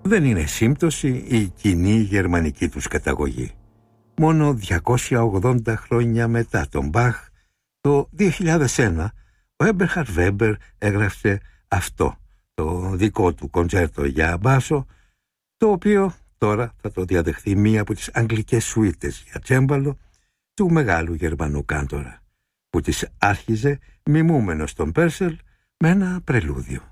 Δεν είναι σύμπτωση η κοινή γερμανική τους καταγωγή. Μόνο 280 χρόνια μετά τον Μπαχ, το 2001, ο Έμπερχαρτ Βέμπερ έγραψε αυτό, το δικό του κοντσέρτο για μπάσο, το οποίο τώρα θα το διαδεχθεί μία από τις αγγλικές σουίτες για τσέμπαλο του μεγάλου Γερμανού κάντορα, που τις άρχιζε μιμούμενος τον Πέρσελ με ένα πρελούδιο.